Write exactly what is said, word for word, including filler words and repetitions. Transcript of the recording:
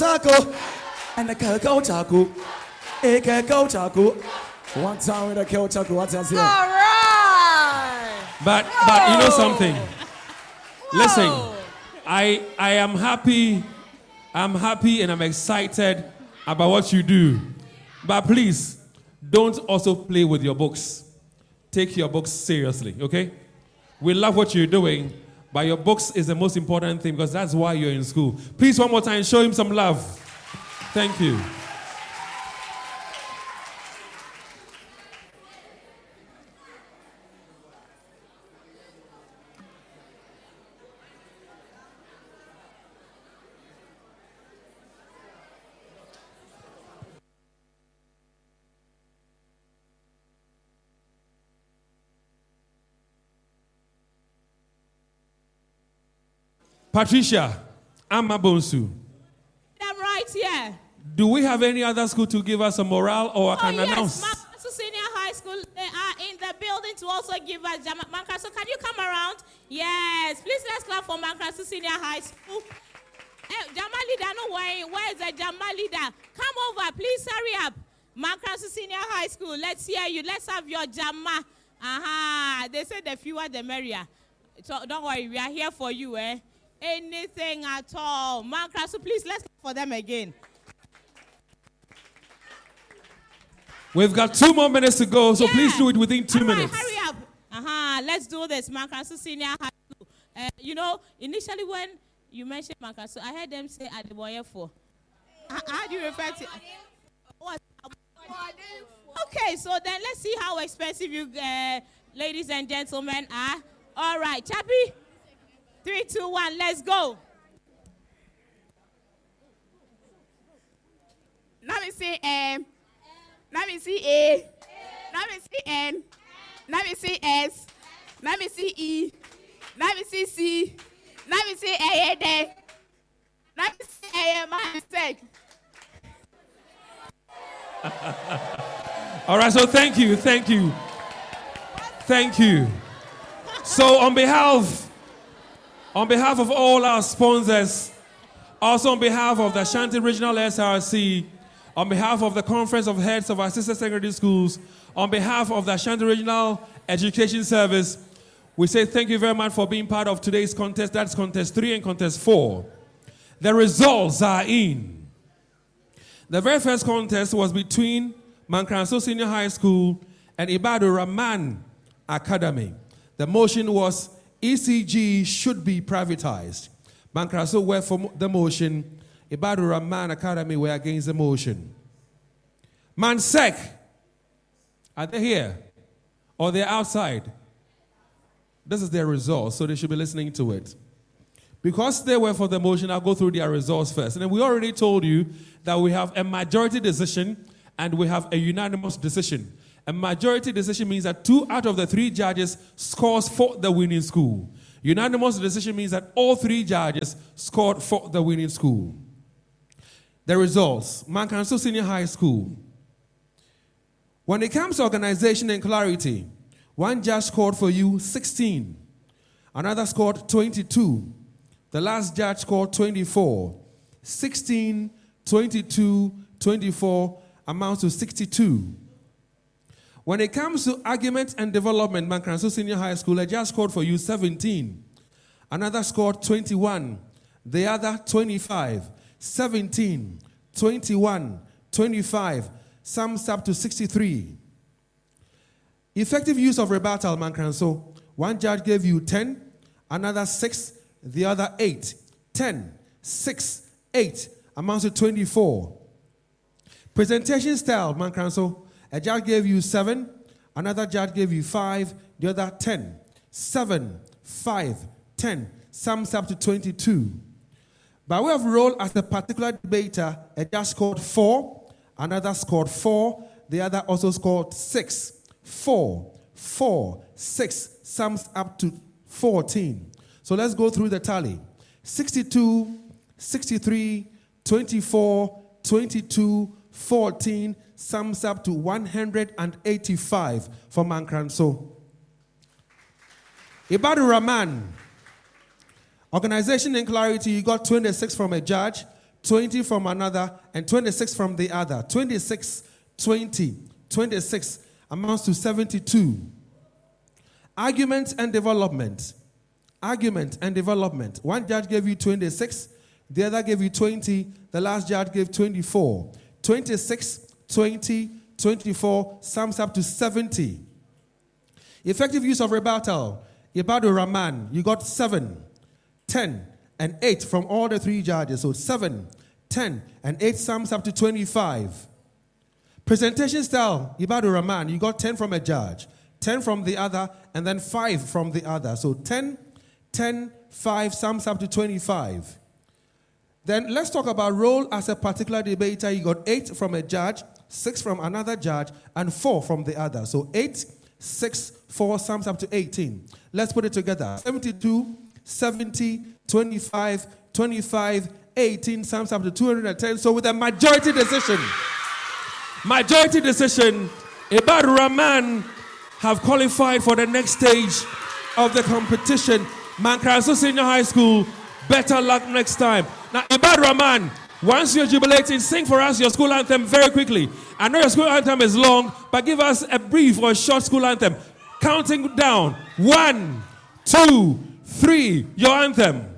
taco, and the Keko Taco, a Keko Taco. One time with a Keko Taco, what's that? All right. But but you know something. Listen, I I am happy, I'm happy and I'm excited about what you do. But please, don't also play with your books. Take your books seriously, okay? We love what you're doing, but your books is the most important thing because that's why you're in school. Please, one more time, show him some love. Thank you. Patricia, Amma Bonsu. I'm right here. Do we have any other school to give us a morale or I Oh, can yes, announce? Mankrasu Senior High School, they are in the building to also give us Jama. Mankrasu, can you come around? Yes, please let's clap for Mankrasu Senior High School. Hey, Jama leader, no worry. Where is the Jama leader? Come over, please hurry up. Mankrasu Senior High School, let's hear you. Let's have your Jama. Aha, they say the fewer the merrier. So don't worry, we are here for you, eh? Anything at all. Mankrasu, please let's clap for them again. We've got two more minutes to go, so Yeah. please do it within two All right, minutes. hurry up. Uh-huh. Let's do this. Mankrasu Senior High School. Uh, you know, initially when you mentioned Mankrasu, I heard them say Adeboye for. How, how do you refer to what? Okay, so then let's see how expensive you, uh, ladies and gentlemen, are. All right, Chappie. Three, two, one, let's go. Let me see M. Let me see A. Let me see N. Let me see S. Let me see E. Let me see C. Let me see A. A. Let me see A. My mistake. All right, so thank you, thank you. Thank you. So on behalf, on behalf of all our sponsors, also on behalf of the Ashanti Regional S R C, on behalf of the Conference of Heads of our Sister Secondary Schools, on behalf of the Ashanti Regional Education Service, we say thank you very much for being part of today's contest. That's contest three and contest four. The results are in. The very first contest was between Mankrasu Senior High School and Ibadu Rahman Academy. The motion was E C G should be privatized. Mankrasu were for the motion. Ibadu Rahman Academy were against the motion. Mansek, are they here? Or they're outside? This is their results, so they should be listening to it. Because they were for the motion, I'll go through their results first. And then we already told you that we have a majority decision and we have a unanimous decision. A majority decision means that two out of the three judges scores for the winning school. Unanimous decision means that all three judges scored for the winning school. The results. Mankrasu Senior High School. When it comes to organization and clarity, one judge scored for you sixteen. Another scored twenty-two. The last judge scored twenty-four. sixteen, twenty-two, twenty-four amounts to sixty-two. When it comes to argument and development, Mankrasu Senior High School, a judge scored for you seventeen. Another scored twenty-one. The other twenty-five. seventeen, twenty-one, twenty-five, sums up to sixty-three. Effective use of rebuttal, Mankrasu. One judge gave you ten, another six, the other eight. ten, six, eight amounts to twenty-four. Presentation style, Mankrasu. A judge gave you seven, another judge gave you five, the other ten. seven, five, ten sums up to twenty-two. By way of role as a particular debater, a judge scored four, another scored four, the other also scored six. Four, four, six sums up to fourteen. So let's go through the tally. sixty-two, sixty-three, twenty-four, twenty-two, fourteen sums up to one hundred eighty-five for Mankrasu. Ibadu Rahman. Organization and clarity, you got twenty-six from a judge, twenty from another, and twenty-six from the other. twenty-six, twenty, twenty-six amounts to seventy-two. Argument and development. Argument and development. One judge gave you twenty-six, the other gave you twenty, the last judge gave twenty-four. twenty-six, twenty, twenty-four sums up to seventy. Effective use of rebuttal. Ibadu Rahman, you got seven, ten, and eight from all the three judges. So seven, ten, and eight sums up to twenty-five. Presentation style, Ibadu Rahman, you got ten from a judge, ten from the other, and then five from the other. So ten, ten, five sums up to twenty-five. Then let's talk about role as a particular debater. You got eight from a judge, six from another judge, and four from the other. So eight, six, four sums up to eighteen. Let's put it together. seventy-two, seventy, twenty-five, twenty-five, eighteen sums up to two hundred ten. So with a majority decision, majority decision, Ibadu Rahman have qualified for the next stage of the competition. Mankraso Senior High School, better luck next time. Now, Ibadu Rahman, once you're jubilating, sing for us your school anthem very quickly. I know your school anthem is long, but give us a brief or a short school anthem. Counting down. One, two, three. Your anthem.